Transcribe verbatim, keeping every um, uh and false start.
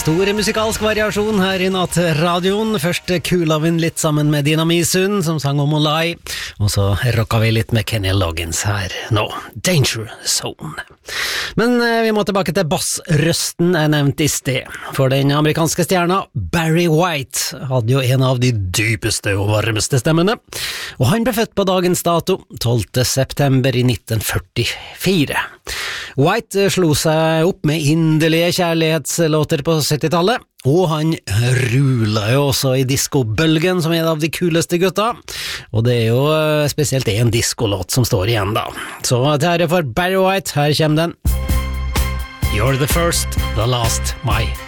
stor musikalsk variasjon her i nattradioen. Først Kulavin litt sammen med Dina Misun, som sang om Olai. Og så rocka vi litt med Kenny Loggins her nå. Danger Zone. Men vi må tilbake til bassrøsten jeg nevnte i sted. For den amerikanske stjerna Barry White hadde jo en av de dypeste og varmeste stemmene. Og han ble født på dagens dato, tolvte september i nitten førtifire. White slo seg opp med inderlige kjærlighetslåter på syttitallet, og han rula jo også i disco-bølgen som en av de kuleste gutta, og det er jo spesielt en disco-låt som står igjen da. Så til ære for Barry White, her kommer den. You're the first, the last, my